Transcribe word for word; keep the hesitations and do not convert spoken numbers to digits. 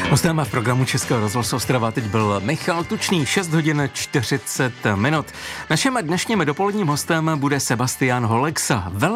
Hostem v programu Českého rozhlasu Ostrava teď byl Michal Tučný, šest hodin čtyřicet minut. Naším dnešním dopoledním hostem bude Sebastian Holexa.